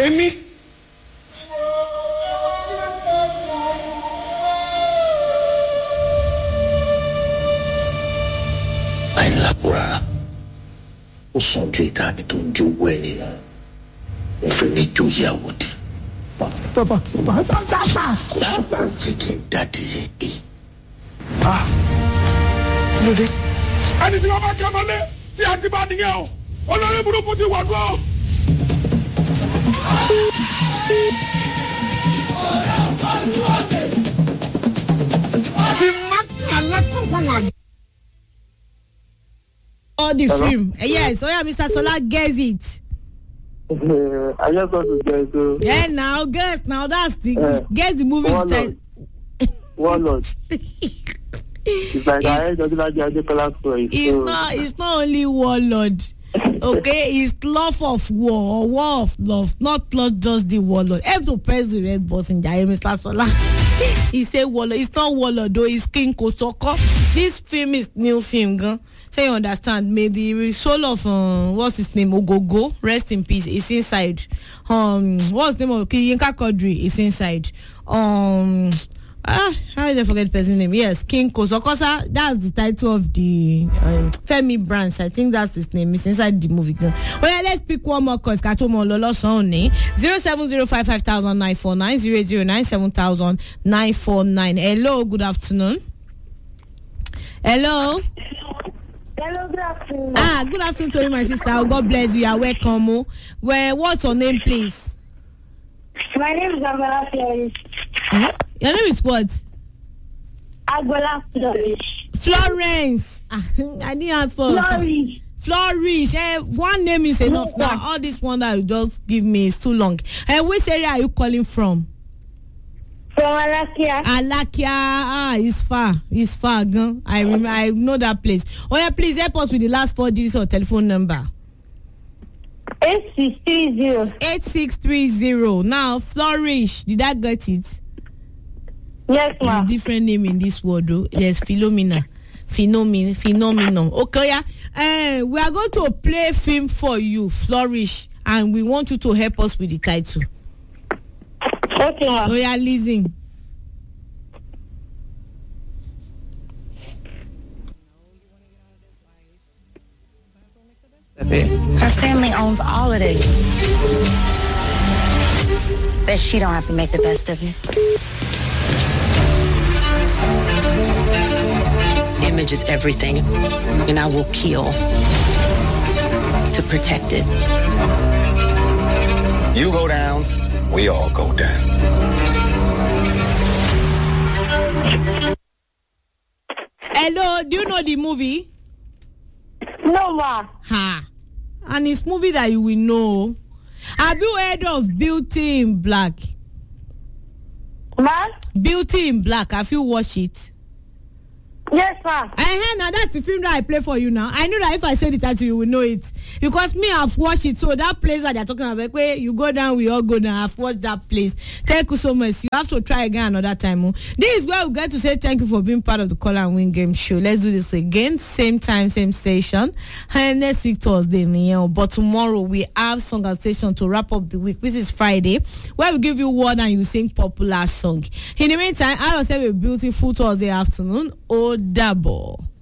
Èmi. Àìlápòrá ó sàn ju ìtaní tó ń jowó ẹ̀yìn lọ. Mo fẹ́ mi jó ìyàwó di. Bàbá. Kò sọ̀rọ̀ kékeré dáadé yẹn. Lóde. Ẹni tí wọ́n bá kẹ́ mọ́lé tí a ti bá nìyẹn o. Olórí burúkú ti wà dúró. All the film. Yes, oh yeah, Mr. Sola gets it. I just want to guess. Yeah, now guess. Now that's the guess the movie style. Warlord. It's like I heard the story. It's not only warlord. Okay, it's love of war or war of love, not just the warlord. I have to press the red button, Mr. Sola. He said warlord. It's not warlord though. It's King Kosoko. This film is new film, girl. So you understand? May the soul of what's his name, Ogogo, rest in peace. It's inside. What's the name of Yinka Quadri? Is inside. How did I forget the person's name? Yes, King Kosokosa. That's the title of the Femi Brands. I think that's his name. It's inside the movie. Well, let's pick one more cause. Katomo Lolo Sone 070550909 0097949. Hello, good afternoon. Hello. Hello, good afternoon. Good afternoon to you, my sister. God bless you. You are welcome. Well, what's your name, please? My name is Agbola Flores. Your name is what? Agbola Flores. Florence. I didn't ask for Flourish. One name is enough now. All this one that you just give me is too long. Which area are you calling from? From Alakia. Alakia. It's far. It's far. Girl. I know that place. Oh yeah, please help us with the last 4 digits of telephone number. 8630. 8630. Now, Flourish. Did I get it? Yes, ma'am. Different name in this word, though. Yes, Philomena. Phenomenon. Okay, yeah. We are going to play film for you, Flourish, and we want you to help us with the title. Okay, ma'am. Oh, yeah, listen. Her family owns all of this. Bet she don't have to make the best of it. Image is everything, and I will kill to protect it. You go down, we all go down. Hello, do you know the movie? No, ma. And it's movie that you will know. Have you heard of Beauty in Black? Ma? Beauty in Black. Have you watched it? Yes, ma'am. Now that's the film that I play for you now. I know that if I say the title, you will know it. Because me, I've watched it. So that place that they're talking about, where you go down, we all go down. I've watched that place. Thank you so much. You have to try again another time. This is where we get to say thank you for being part of the Call and Win Game Show. Let's do this again. Same time, same station. And next week, Thursday. But tomorrow, we have Song and Station to wrap up the week, which is Friday, where we give you word and you sing popular song. In the meantime, I will have a beautiful Thursday afternoon. Oh, double.